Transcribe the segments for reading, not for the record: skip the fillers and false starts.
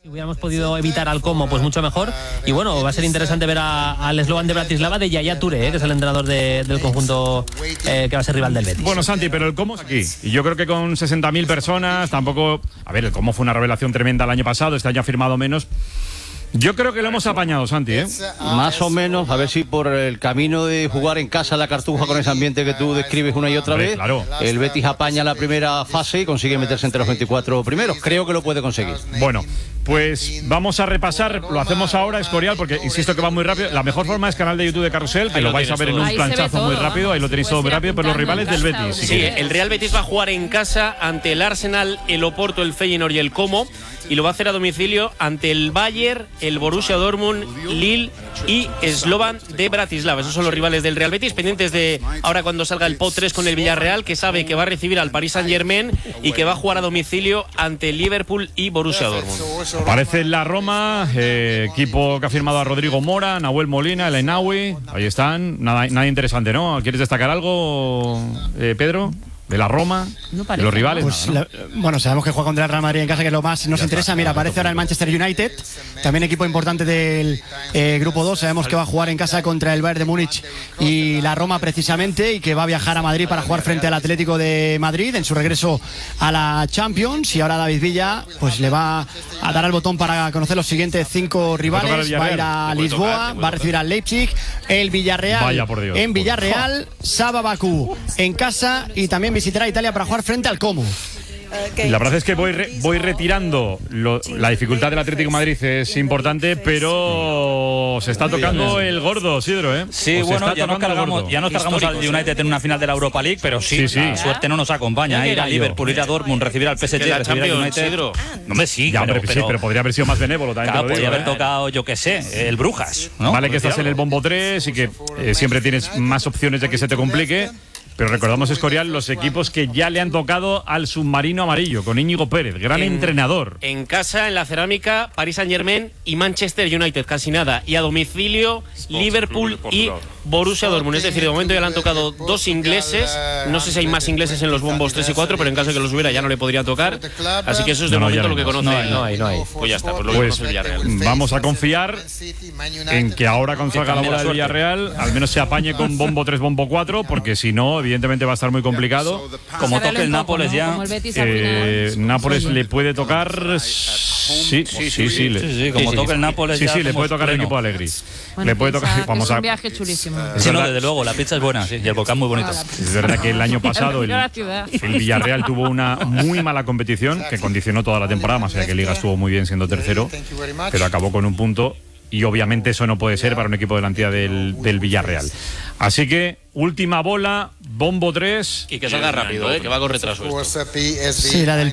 Si hubiéramos podido evitar al Como, pues mucho mejor. Y bueno, va a ser interesante ver al Slovan de Bratislava de Yaya Touré, que es el entrenador del conjunto que va a ser rival del Betis. Bueno, Santi, pero el Como es aquí. Y yo creo que con 60.000 personas tampoco... A ver, el Como fue una revelación tremenda el año pasado, este año ha firmado menos. Yo creo que lo hemos apañado, Santi, ¿eh? Más o menos, a ver si por el camino de jugar en casa la Cartuja con ese ambiente que tú describes una y otra vez, claro. El Betis apaña la primera fase y consigue meterse entre los 24 primeros. Creo que lo puede conseguir. Bueno, pues vamos a repasar, lo hacemos ahora, Escorial, porque insisto que va muy rápido. La mejor forma es canal de YouTube de Carrusel, que lo vais a ver en un planchazo muy rápido, ahí lo tenéis todo muy rápido, pero los rivales del Betis. Sí, el Real Betis va a jugar en casa ante el Arsenal, el Oporto, el Feyenoord y el Como, y lo va a hacer a domicilio ante el Bayern, el Borussia Dortmund, Lille y Slovan de Bratislava. Esos son los rivales del Real Betis, pendientes de ahora cuando salga el PO 3 con el Villarreal, que sabe que va a recibir al Paris Saint-Germain y que va a jugar a domicilio ante Liverpool y Borussia Dortmund. Aparece la Roma, equipo que ha firmado a Rodrigo Mora, Nahuel Molina, el Enaui. Ahí están, nada interesante, ¿no? ¿Quieres destacar algo, Pedro? De la Roma, de los rivales. Pues nada, ¿no? bueno, sabemos que juega contra el Real Madrid en casa, que es lo más nos interesa. Mira, aparece ahora el Manchester United, también equipo importante del grupo 2. Sabemos que va a jugar en casa contra el Bayern de Múnich y la Roma precisamente, y que va a viajar a Madrid para jugar frente al Atlético de Madrid en su regreso a la Champions. Y ahora David Villa pues le va a dar al botón para conocer los siguientes 5 rivales. Va a ir a Lisboa, va a recibir al Leipzig, el Villarreal en Villarreal, Saba Bakú en casa, y también visitará Italia para jugar frente al Como. Y la verdad es que voy retirando la dificultad del Atlético de Madrid es importante, pero se está tocando el gordo, Sidro, ¿eh? Sí, bueno, ya nos cargamos al United en una final de la Europa League, pero sí. La suerte no nos acompaña. Ir a Liverpool, ir a Dortmund, recibir al PSG, recibir al United. No, hombre, sí, pero podría haber sido más benévolo también. Claro, podría haber tocado, yo qué sé, el Brujas, ¿no? Vale que estás en el bombo 3 y que siempre tienes más opciones de que se te complique. Pero recordamos, Escorial, los equipos que ya le han tocado al submarino amarillo, con Íñigo Pérez, gran entrenador. En casa, en la Cerámica, Paris Saint-Germain y Manchester United, casi nada. Y a domicilio, Liverpool y Borussia Dortmund. Es decir, de momento ya le han tocado 2 ingleses. No sé si hay más ingleses en los bombos 3 y 4, pero en caso de que los hubiera ya no le podría tocar. Así que eso es de momento lo que conoce. No hay. Pues ya está, pues lo que conoce el Villarreal. Vamos a confiar en que ahora cuando salga la bola del Villarreal, al menos se apañe con bombo 3, bombo 4, porque si no, evidentemente va a estar muy complicado. Como toque el Nápoles ya. Nápoles le puede tocar. Sí, como toque el Nápoles ya. Sí, le puede tocar el equipo de Allegri. Le puede tocar. Vamos a un viaje chulísimo. Sí, no, desde luego, la pizza es buena, sí, y el volcán muy bonito. Es verdad que el año pasado el Villarreal tuvo una muy mala competición que condicionó toda la temporada, más allá que Liga estuvo muy bien siendo tercero, pero acabó con un punto. Y obviamente eso no puede ser para un equipo de la entidad del Villarreal. Así que, última bola, bombo 3. Y que salga rápido, que va con retraso esto. Sí, la del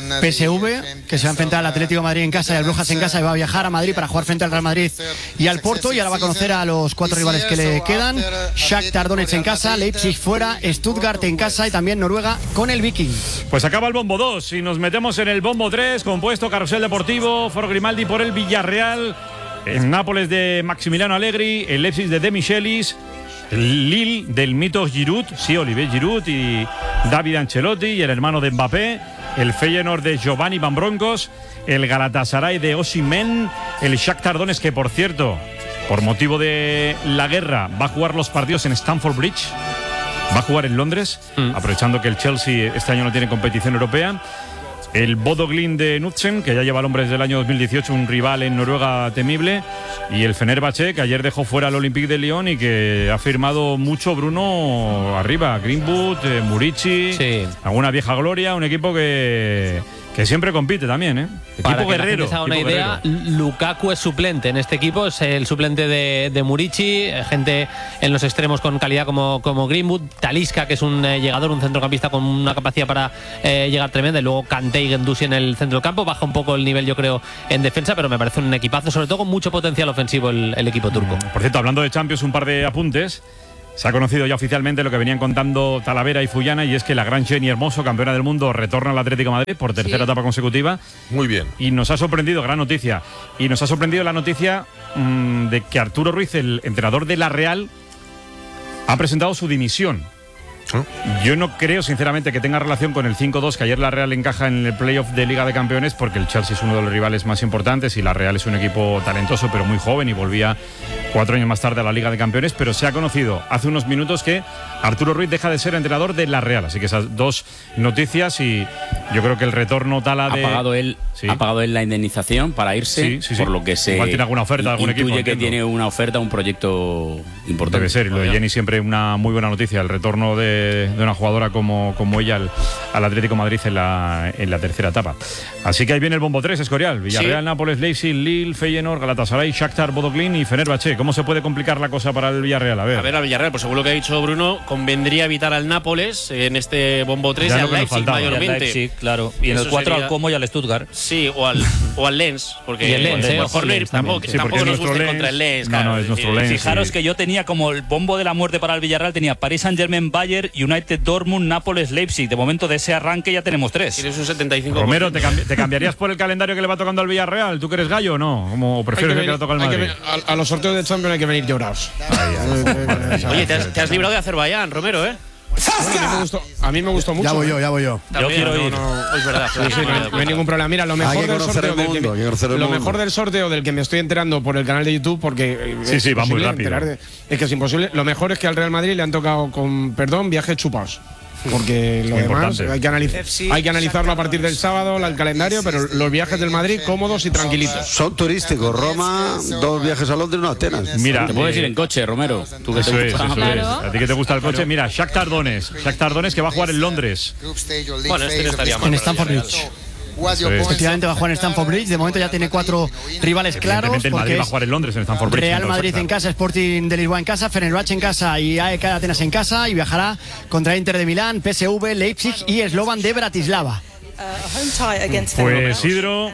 PSV, que se va a enfrentar al Atlético de Madrid en casa y al Brujas en casa, y va a viajar a Madrid para jugar frente al Real Madrid y al Porto. Y ahora va a conocer a los 4 rivales que le quedan. Shakhtar Donetsk en casa, Leipzig fuera, Stuttgart en casa y también Noruega con el Viking. Pues acaba el bombo 2 y nos metemos en el bombo 3, compuesto Carrusel Deportivo, Foro Grimaldi por el Villarreal, en Nápoles de Maximiliano Allegri, el Leipzig de De Michelis, el Lille del mito Giroud, sí, Olivier Giroud y David Ancelotti y el hermano de Mbappé, el Feyenoord de Giovanni Van Bronckhorst, el Galatasaray de Osimhen, el Shakhtar Donetsk, que por cierto, por motivo de la guerra, va a jugar los partidos en Stamford Bridge, va a jugar en Londres, aprovechando que el Chelsea este año no tiene competición europea. El Bodo Glimt de Knudsen, que ya lleva al hombre desde el año 2018, un rival en Noruega temible. Y el Fenerbahce, que ayer dejó fuera al Olympique de Lyon y que ha firmado mucho Bruno arriba. Greenwood, Murici, alguna vieja gloria. Un equipo que siempre compite también, ¿eh? Para equipo que guerrero. la gente se haga una idea, Lukaku es suplente en este equipo, es el suplente de Murici, gente en los extremos con calidad como Greenwood, Talisca, que es un llegador, un centrocampista con una capacidad para llegar tremenda, y luego Kanté y Guendouzi en el centro del campo. Baja un poco el nivel, yo creo, en defensa, pero me parece un equipazo, sobre todo con mucho potencial ofensivo el equipo turco. Por cierto, hablando de Champions, un par de apuntes. Se ha conocido ya oficialmente lo que venían contando Talavera y Fullana, y es que la gran Jenny Hermoso, campeona del mundo, retorna al Atlético de Madrid por tercera etapa consecutiva. Muy bien. Y nos ha sorprendido, gran noticia. Y nos ha sorprendido la noticia de que Arturo Ruiz, el entrenador de la Real, ha presentado su dimisión. Yo no creo, sinceramente, que tenga relación con el 5-2 que ayer la Real encaja en el playoff de Liga de Campeones, porque el Chelsea es uno de los rivales más importantes y la Real es un equipo talentoso pero muy joven y volvía 4 años más tarde a la Liga de Campeones, pero se ha conocido hace unos minutos que Arturo Ruiz deja de ser entrenador de la Real, así que esas dos noticias, y yo creo que el retorno Tala de... Ha pagado él la indemnización para irse, por lo que se igual tiene alguna oferta de algún equipo, que tiene una oferta, un proyecto importante. Debe ser, y lo de Jenny siempre una muy buena noticia, el retorno de una jugadora como ella al Atlético de Madrid en la tercera etapa. Así que ahí viene el bombo 3, Escorial: Villarreal, Nápoles, Leipzig, Lille, Feyenoord, Galatasaray, Shakhtar, Bodo Glimt y Fenerbahce. ¿Cómo se puede complicar la cosa para el Villarreal? A ver, al Villarreal, pues según lo que ha dicho Bruno, convendría evitar al Nápoles en este bombo 3 y al Leipzig mayormente. Leipzig, claro. Y en el 4 al Como y al Stuttgart. Sí, o al Lens, porque el Lens, mejor no ir, tampoco nos gusta contra el Lens. No, es nuestro Lens. Fijaros que yo tenía como el bombo de la muerte para el Villarreal, tenía Paris Saint-Germain, Bayern, United, Dortmund, Nápoles, Leipzig. De momento de ese arranque ya tenemos 3. Tienes un 75%. Romero, ¿te cambiarías por el calendario que le va tocando al Villarreal? ¿Tú que eres gallo o no? ¿Cómo prefieres que le toca al Madrid? A los sorteos de Champions hay que venir llorados. Oye, te has librado de Azerbaiyán, Romero, ¿eh? Bueno, a mí me gustó mucho. Ya voy yo. Yo quiero ir. Es verdad. No hay ningún problema. Mira, lo mejor del sorteo del que me estoy enterando por el canal de YouTube, porque sí, va muy rápido. Es que es imposible. Lo mejor es que al Real Madrid le han tocado, con perdón, viajes chupados. Porque lo demás hay que analizarlo a partir del sábado, el calendario, pero los viajes del Madrid cómodos y tranquilitos. Son turísticos. Roma, 2 viajes a Londres, 1 a Atenas. Mira, te puedes ir en coche, Romero. Tú que te gusta. A ti que te gusta el coche. Mira, Shakhtar Donetsk que va a jugar en Londres. Bueno, este no estaría mal. En Stamford Bridge. Efectivamente va a jugar en Stamford Bridge. De momento ya tiene 4 rivales claros. El Madrid va a jugar en Londres, en Stamford Bridge. Real Madrid en casa, Sporting de Lisboa en casa, Fenerbahce en casa y AEK Atenas en casa, y viajará contra Inter de Milán, PSV, Leipzig y Slovan de Bratislava. Pues Isidro,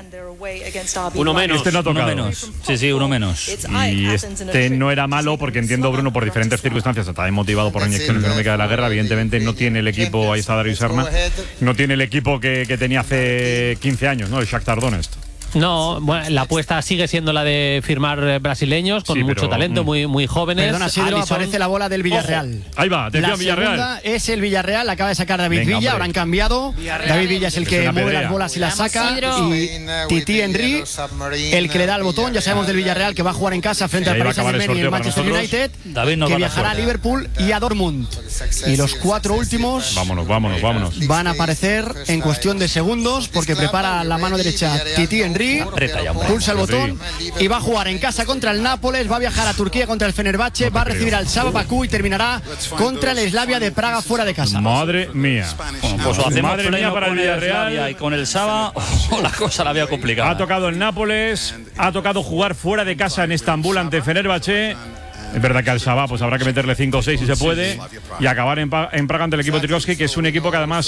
uno menos. Este no ha tocado. Uno menos. Sí, uno menos. Y este no era malo porque entiendo, Bruno, por diferentes circunstancias, está motivado por la inyección económica de la guerra. Evidentemente no tiene el equipo, ahí está Darío Serna, no tiene el equipo que tenía hace 15 años, ¿no? El Shakhtar Donetsk. No, bueno, la apuesta sigue siendo la de firmar brasileños con mucho talento, muy jóvenes. Perdona, Sidro, aparece la bola del Villarreal. Ojo. Ahí va, atención, la Villarreal. Segunda es el Villarreal, acaba de sacar David Villa, habrán cambiado. David Villa es el que mueve las bolas y las saca. Y Titi Henry, el que le da el botón. Ya sabemos del Villarreal que va a jugar en casa frente al Paris Saint-Germain y el Manchester United, que viajará a Liverpool y a Dortmund. Y los 4 últimos vámonos. van a aparecer en cuestión de segundos, porque prepara la mano derecha Titi Henry. Pulsa el botón y va a jugar en casa contra el Nápoles, va a viajar a Turquía contra el Fenerbahce, va a recibir al Saba Bakú y terminará contra el Slavia de Praga fuera de casa. Madre mía. Pues lo hacemos Madre mía para el Villarreal. Y con el Saba la cosa la había complicada. Ha tocado el Nápoles, ha tocado jugar fuera de casa en Estambul ante Fenerbahce. Es verdad que al Shabab pues habrá que meterle 5 o 6 si se puede, y acabar en Praga ante el equipo Trikovski, que es un equipo que además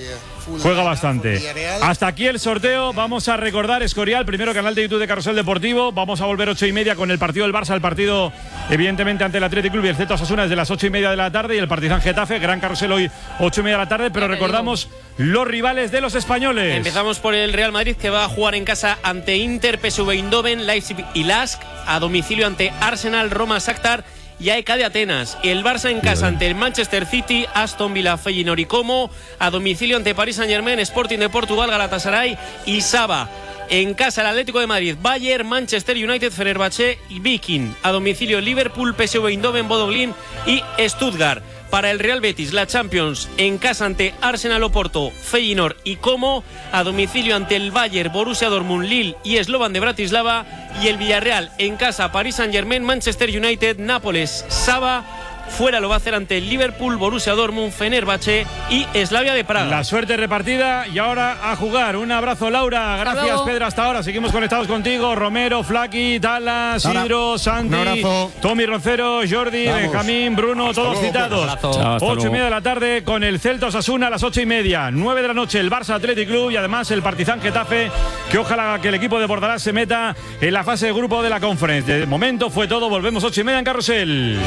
juega bastante. Hasta aquí el sorteo. Vamos a recordar, Escorial, primero canal de YouTube de Carrusel Deportivo. Vamos a volver 8:30 con el partido del Barça, el partido evidentemente ante el Athletic Club y el Celta Osasuna desde las 8:30 de la tarde, y el Partizan Getafe, gran carrusel hoy 8:30 de la tarde, pero recordamos los rivales de los españoles. Empezamos por el Real Madrid, que va a jugar en casa ante Inter, PSV Eindhoven, Leipzig y Lask, a domicilio ante Arsenal, Roma, Shakhtar y AEK de Atenas. El Barça en casa ante el Manchester City, Aston Villa, Feyenoord y Como, a domicilio ante Paris Saint-Germain, Sporting de Portugal, Galatasaray y Saba. En casa el Atlético de Madrid, Bayern, Manchester United, Fenerbahce y Viking. A domicilio Liverpool, PSV Eindhoven, Bodo Glimt y Stuttgart. Para el Real Betis, la Champions en casa ante Arsenal, Oporto, Feyenoord y Como, a domicilio ante el Bayern, Borussia Dortmund, Lille y Slovan de Bratislava, y el Villarreal en casa, Paris Saint-Germain, Manchester United, Nápoles, Saba. Fuera lo va a hacer ante el Liverpool, Borussia Dortmund, Fenerbahce y Slavia de Praga. La suerte repartida y ahora a jugar. Un abrazo, Laura. Gracias, Pedro, hasta ahora. Seguimos conectados contigo. Romero, Flaki, Tala, Sidro, Santi, Tommy Roncero, Jordi, Benjamín, Bruno, todos citados. 8:30 de la tarde con el Celta Osasuna a las 8:30. 9 de la noche el Barça Athletic Club y además el Partizan Getafe, que ojalá que el equipo de Bordalás se meta en la fase de grupo de la Conference. De momento fue todo. Volvemos 8:30 en Carrusel.